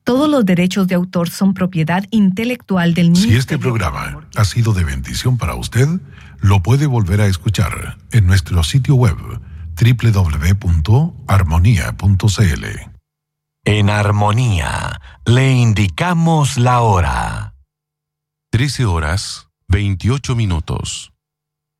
Todos los derechos de autor son propiedad intelectual del Ministerio. Si este programa ha sido de bendición para usted, lo puede volver a escuchar en nuestro sitio web www.armonía.cl. En Armonía le indicamos la hora. 13:28.